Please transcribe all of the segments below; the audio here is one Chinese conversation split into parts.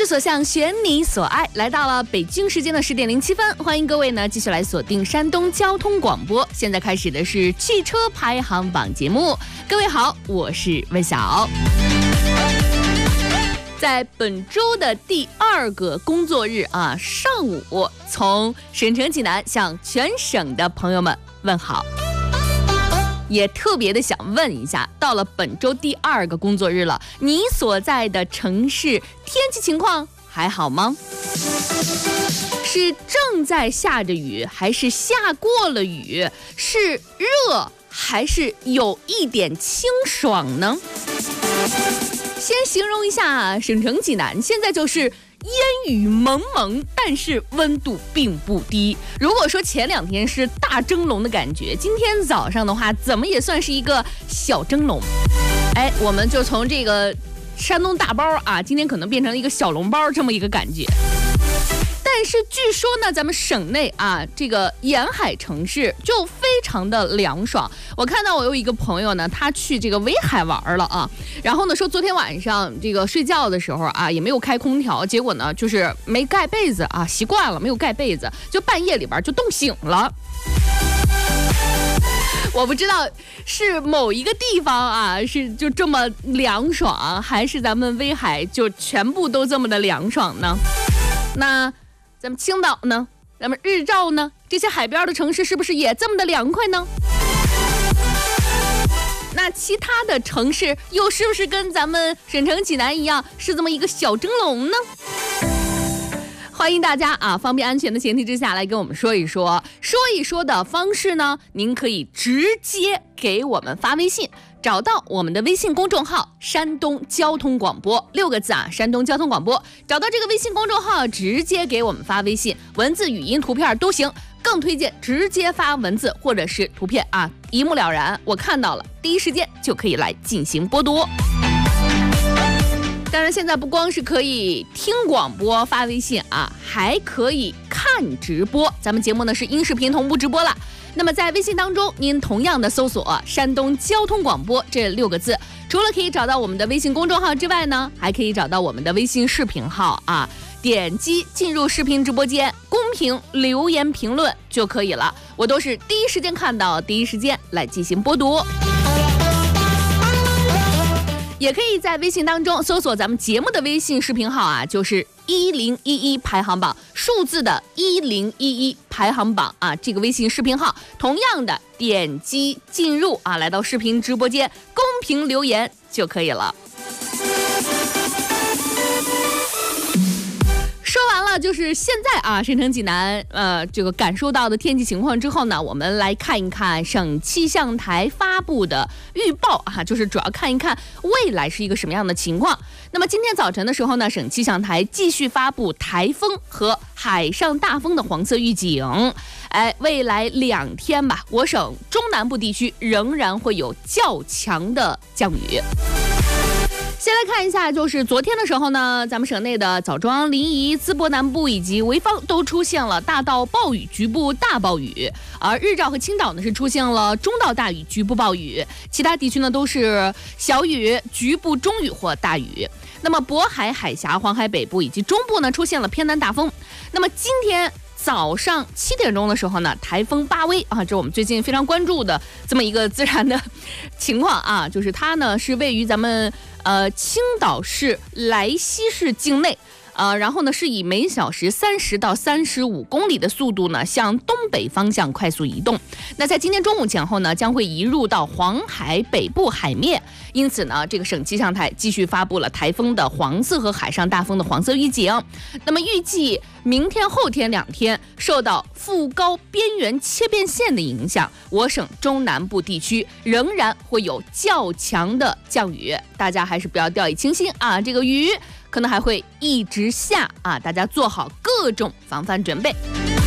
之所向，选你所爱。来到了北京时间的10点07分，欢迎各位呢继续来锁定山东交通广播。现在开始的是汽车排行榜节目。各位好，我是魏晓。在本周的第2个工作日啊，上午从省城济南向全省的朋友们问好。也特别的想问一下，到了本周第2个工作日了，你所在的城市天气情况还好吗？是正在下着雨，还是下过了雨？是热还是有一点清爽呢？先形容一下省城济南，现在就是烟雨蒙蒙，但是温度并不低。如果说前2天是大蒸笼的感觉，今天早上的话怎么也算是一个小蒸笼。我们就从这个山东大包啊，今天可能变成了一个小笼包这么一个感觉。但是据说呢，咱们省内啊，这个沿海城市就非常的凉爽。我看到我有一个朋友呢，他去这个威海玩了啊，然后呢说昨天晚上这个睡觉的时候啊，也没有开空调，结果呢就是没盖被子啊，习惯了没有盖被子，就半夜里边就冻醒了。我不知道是某一个地方啊是就这么凉爽，还是咱们威海就全部都这么的凉爽呢？那咱们青岛呢？咱们日照呢？这些海边的城市是不是也这么的凉快呢？那其他的城市又是不是跟咱们省城济南一样，是这么一个小蒸笼呢？欢迎大家啊，方便安全的前提之下来跟我们说一说的方式呢，您可以直接给我们发微信，找到我们的微信公众号山东交通广播6个字啊，山东交通广播，找到这个微信公众号直接给我们发微信，文字、语音、图片都行，更推荐直接发文字或者是图片啊，一目了然，我看到了，第一时间就可以来进行播读。当然现在不光是可以听广播发微信啊，还可以看直播，咱们节目呢是音视频同步直播了。那么在微信当中，您同样的搜索山东交通广播这6个字，除了可以找到我们的微信公众号之外呢，还可以找到我们的微信视频号啊，点击进入视频直播间，公屏留言评论就可以了，我都是第一时间看到，第一时间来进行播读。也可以在微信当中搜索咱们节目的微信视频号啊，就是1011排行榜，数字的1011排行榜啊，这个微信视频号同样的点击进入啊，来到视频直播间公屏留言就可以了。说完了就是现在啊，省城济南这个感受到的天气情况之后呢，我们来看一看省气象台发布的预报啊，就是主要看一看未来是一个什么样的情况。那么今天早晨的时候呢，省气象台继续发布台风和海上大风的黄色预警。未来2天吧，我省中南部地区仍然会有较强的降雨。先来看一下，就是昨天的时候呢，咱们省内的枣庄、临沂、淄博南部以及潍坊都出现了大到暴雨、局部大暴雨，而日照和青岛呢是出现了中到大雨、局部暴雨，其他地区呢都是小雨、局部中雨或大雨。那么渤海、海峡、黄海北部以及中部呢出现了偏南大风。那么今天早上7点钟的时候呢，台风巴威啊，这是我们最近非常关注的这么一个自然的情况啊，就是它呢是位于咱们青岛市莱西市境内。然后呢是以每小时30到35公里的速度呢向东北方向快速移动。那在今天中午前后呢，将会移入到黄海北部海面。因此呢，这个省气象台继续发布了台风的黄色和海上大风的黄色预警。那么预计明天后天2天受到副高边缘切变线的影响，我省中南部地区仍然会有较强的降雨，大家还是不要掉以轻心啊，这个雨可能还会一直下啊，大家做好各种防范准备。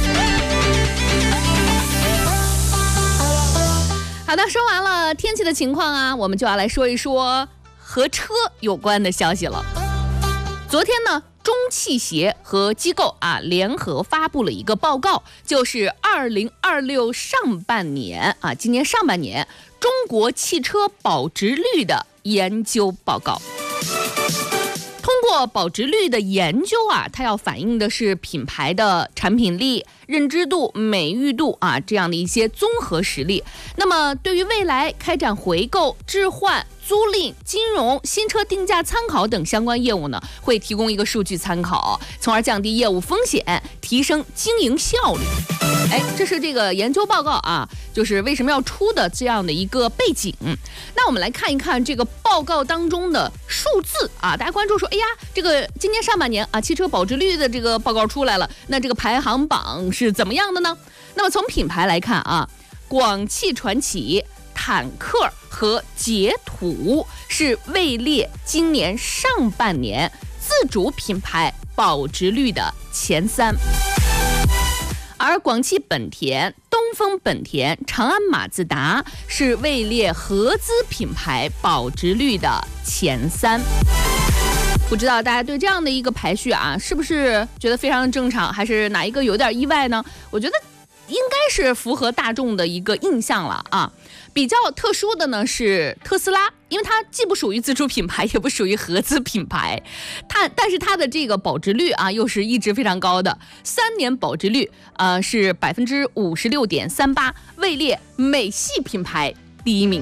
好的，说完了天气的情况啊，我们就要来说一说和车有关的消息了。昨天呢，中汽协和机构啊联合发布了一个报告，就是2026上半年啊，今年上半年中国汽车保值率的研究报告。通过做保值率的研究啊，它要反映的是品牌的产品力、认知度、美誉度啊这样的一些综合实力。那么对于未来开展回购、置换、租赁、金融、新车定价参考等相关业务呢，会提供一个数据参考，从而降低业务风险，提升经营效率。这是这个研究报告啊，就是为什么要出的这样的一个背景。那我们来看一看这个报告当中的数字啊，大家关注说，哎呀，这个今年上半年啊，汽车保值率的这个报告出来了，那这个排行榜是怎么样的呢？那么从品牌来看啊，广汽传祺、坦克和捷途是位列今年上半年自主品牌保值率的前3，而广汽本田、东风本田、长安马自达是位列合资品牌保值率的前3。不知道大家对这样的一个排序啊，是不是觉得非常的正常，还是哪一个有点意外呢？我觉得应该是符合大众的一个印象了啊。比较特殊的呢是特斯拉，因为它既不属于自主品牌，也不属于合资品牌，但是它的这个保值率啊又是一直非常高的，3年保值率是56.38%，位列美系品牌第1名。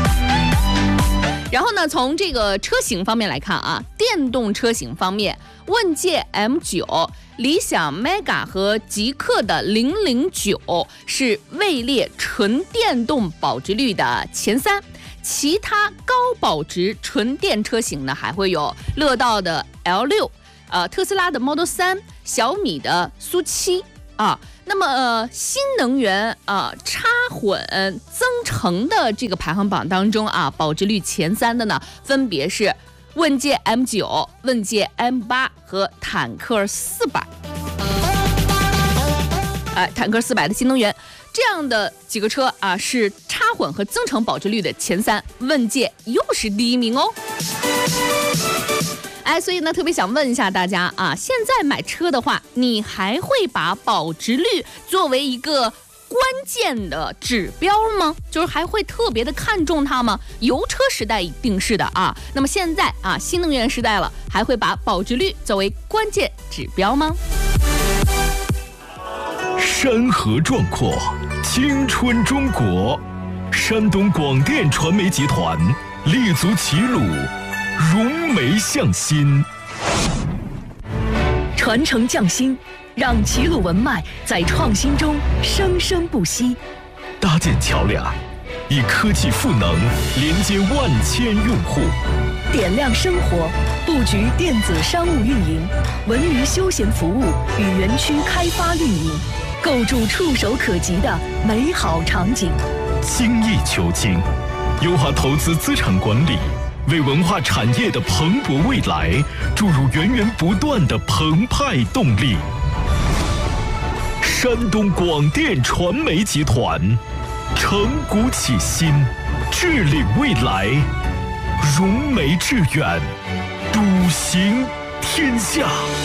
然后呢，从这个车型方面来看啊，电动车型方面，问界 M9、理想 Mega 和极氪的009是位列纯电动保值率的前3。其他高保值纯电车型呢，还会有乐道的 L6、特斯拉的 Model 3、小米的苏7啊。那么新能源插混增程的这个排行榜当中啊，保值率前3的呢，分别是问界 M9、问界 M8 和坦克400。坦克400的新能源这样的几个车啊，是插混和增程保值率的前3，问界又是第1名哦。所以呢，特别想问一下大家啊，现在买车的话，你还会把保值率作为一个关键的指标吗？就是还会特别的看重它吗？油车时代一定是的啊，那么现在啊，新能源时代了，还会把保值率作为关键指标吗？ 山河壮阔，青春中国，山东广电传媒集团立足齐鲁，融媒向心， 传承匠心，让齐鲁文脉在创新中生生不息。 搭建桥梁，以科技赋能连接万千用户， 点亮生活，布局电子商务运营、文娱休闲服务与园区开发运营，构筑触手可及的美好场景。 精益求精，优化投资资产管理，为文化产业的蓬勃未来注入源源不断的澎湃动力。山东广电传媒集团承股启新，致力未来，融媒致远，笃行天下。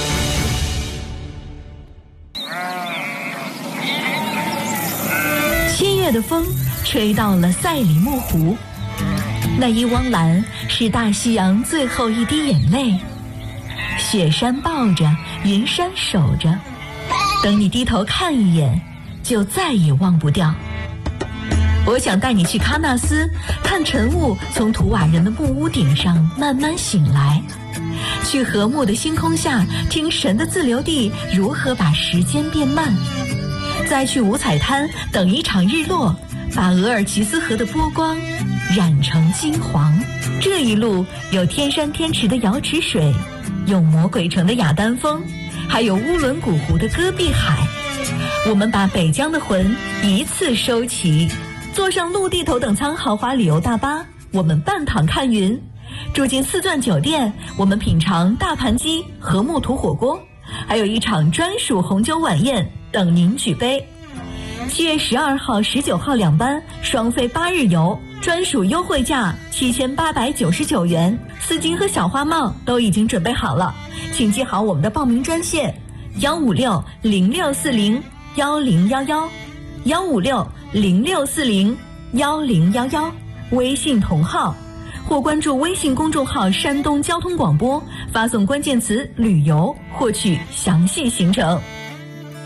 7月的风吹到了赛里木湖，那一汪蓝是大西洋最后一滴眼泪，雪山抱着，云山守着，等你低头看一眼，就再也忘不掉。我想带你去喀纳斯，看晨雾从图瓦人的木屋顶上慢慢醒来，去和睦的星空下听神的自留地如何把时间变慢，再去五彩滩等一场日落，把额尔齐斯河的波光染成金黄。这一路有天山天池的瑶池水，有魔鬼城的雅丹峰，还有乌伦古湖的戈壁海。我们把北疆的魂一次收齐，坐上陆地头等舱豪华旅游大巴，我们半躺看云；住进四钻酒店，我们品尝大盘鸡和木土火锅，还有一场专属红酒晚宴等您举杯。7月12号、19号2班双飞8日游，专属优惠价7899元，丝巾和小花帽都已经准备好了，请记好我们的报名专线156-0640-1011，156-0640-1011，微信同号或关注微信公众号山东交通广播，发送关键词旅游获取详细行程。